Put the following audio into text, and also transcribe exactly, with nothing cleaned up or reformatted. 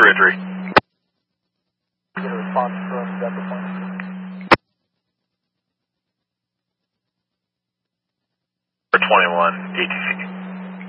clear three. Get a response from Delta Point. twenty-one, A T C.